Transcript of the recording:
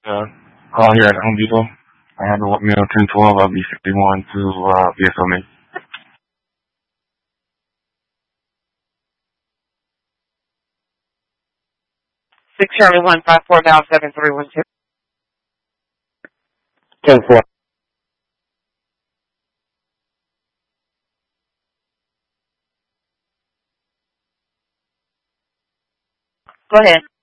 Call here at Home Depot. I have the meal 1012. I'll be 51 to BSO. 6 Charlie 154 Dial 7312. 10-4. Go ahead.